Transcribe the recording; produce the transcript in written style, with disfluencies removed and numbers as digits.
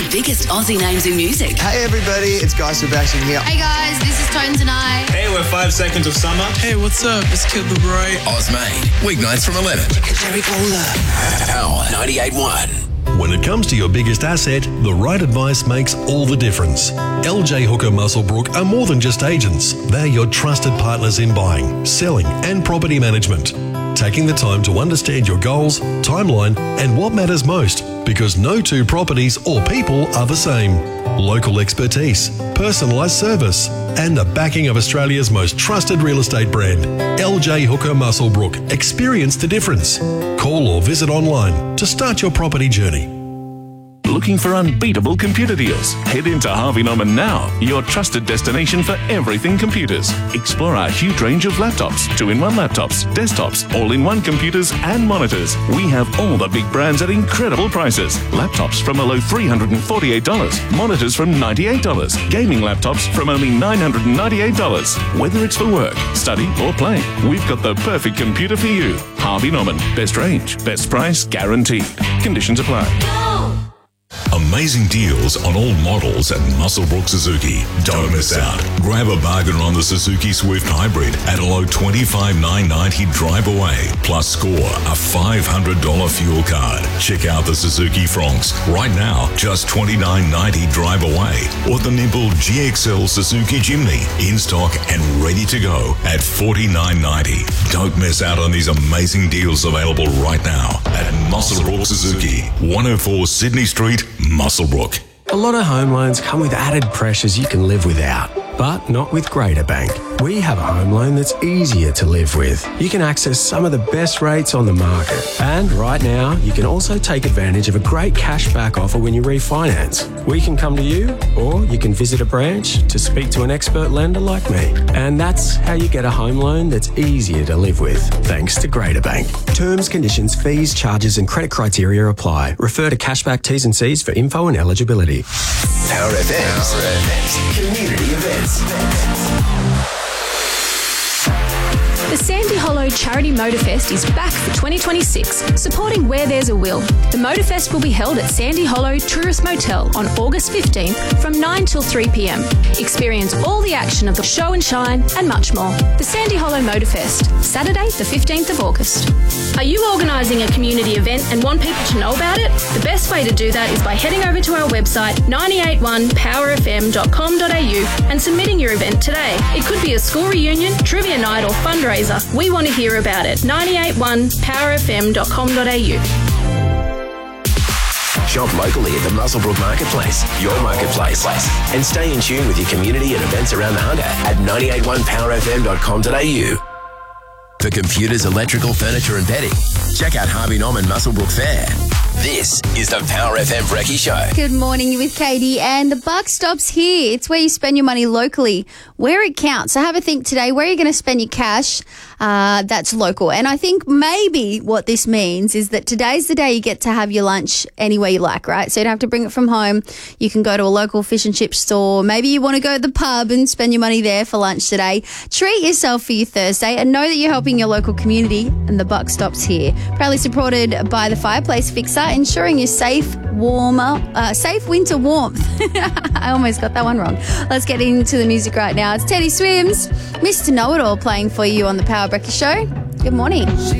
biggest Aussie names in music. Hey everybody, it's Guy Sebastian here. Hey guys, this is Tones and I. Hey, we're 5 Seconds of Summer. Hey, what's up? It's Kid Laroi. Ozmade, weeknights from 11. Jerry Bowler. Power 98.1. When it comes to your biggest asset, the right advice makes all the difference. LJ Hooker Muswellbrook are more than just agents. They're your trusted partners in buying, selling and property management. Taking the time to understand your goals, timeline and what matters most, because no two properties or people are the same. Local expertise, personalised service and the backing of Australia's most trusted real estate brand. LJ Hooker Muswellbrook. Experience the difference. Call or visit online to start your property journey. Looking for unbeatable computer deals? Head into Harvey Norman now, your trusted destination for everything computers. Explore our huge range of laptops, 2-in-1 laptops, desktops, all-in-one computers and monitors. We have all the big brands at incredible prices. Laptops from a low $348, monitors from $98, gaming laptops from only $998. Whether it's for work, study or play, we've got the perfect computer for you. Harvey Norman, best range, best price, guaranteed. Conditions apply. Amazing deals on all models at Muswellbrook Suzuki. Don't miss out. Grab a bargain on the Suzuki Swift Hybrid at a low $25,990 drive away. Plus score a $500 fuel card. Check out the Suzuki Fronx right now, just $29.90 drive away. Or the nimble GXL Suzuki Jimny in stock and ready to go at $49.90. Don't miss out on these amazing deals available right now at Muswellbrook Suzuki, 104 Sydney Street, Muswellbrook. A lot of home loans come with added pressures you can live without, but not with Greater Bank. We have a home loan that's easier to live with. You can access some of the best rates on the market. And right now, you can also take advantage of a great cashback offer when you refinance. We can come to you, or you can visit a branch to speak to an expert lender like me. And that's how you get a home loan that's easier to live with, thanks to Greater Bank. Terms, conditions, fees, charges and credit criteria apply. Refer to cashback T's and C's for info and eligibility. Power FM's community events. The Sandy Hollow Charity Motorfest is back for 2026, supporting Where There's a Will. The Motorfest will be held at Sandy Hollow Tourist Motel on August 15th from 9 till 3 p.m. Experience all the action of the show and shine and much more. The Sandy Hollow Motorfest, Saturday the 15th of August. Are you organising a community event and want people to know about it? The best way to do that is by heading over to our website 981powerfm.com.au and submitting your event today. It could be a school reunion, trivia night or fundraiser. We want to hear about it. 981powerfm.com.au. Shop locally at the Muswellbrook Marketplace, your marketplace. And stay in tune with your community and events around the Hunter at 981powerfm.com.au. For computers, electrical, furniture and bedding, check out Harvey Norman Muswellbrook Fair. This is the Power FM Brekkie Show. Good morning, you're with Katie, and the buck stops here. It's where you spend your money locally, where it counts. So have a think today, where are you going to spend your cash that's local? And I think maybe what this means is that today's the day you get to have your lunch anywhere you like, right? So you don't have to bring it from home. You can go to a local fish and chip store. Maybe you want to go to the pub and spend your money there for lunch today. Treat yourself for your Thursday and know that you're helping your local community, and the buck stops here. Proudly supported by the Fireplace Fixer, ensuring your safe winter warmth. I almost got that one wrong. Let's get into the music right now. It's Teddy Swims, Mr. Know-It-All, playing for you on the Power Brekkie Show. Good morning.